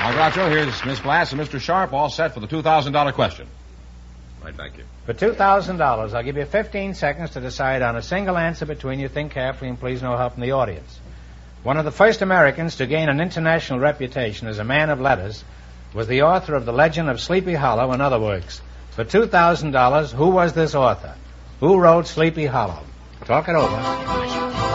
Now, Groucho, here's Miss Glass and Mr. Sharp all set for the $2,000 question. Right back here. For $2,000, I'll give you 15 seconds to decide on a single answer between you. Think carefully and please no help from the audience. One of the first Americans to gain an international reputation as a man of letters was the author of The Legend of Sleepy Hollow and other works. For $2,000, who was this author? Who wrote Sleepy Hollow? Talk it over.